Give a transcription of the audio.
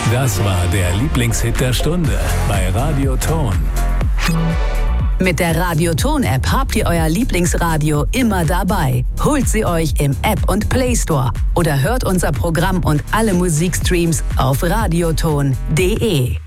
Das war der Lieblingshit der Stunde bei Radio Ton. Mit der Radio Ton App habt ihr euer Lieblingsradio immer dabei. Holt sie euch im App und Play Store oder hört unser Programm und alle Musikstreams auf radioton.de.